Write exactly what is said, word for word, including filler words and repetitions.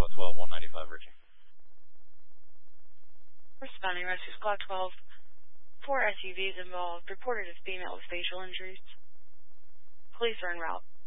Squad twelve, one ninety-five reaching. Responding Rescue Squad twelve. Four S U Vs involved. Reported as female with facial injuries. Police are en route.